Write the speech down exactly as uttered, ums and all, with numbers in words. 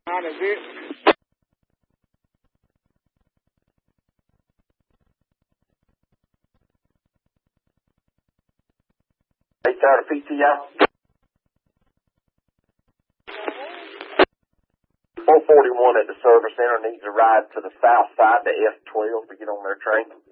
On is it? Hey, tired of P T I? four forty-one at the service center needs a ride to the south side to F twelve to get on their train.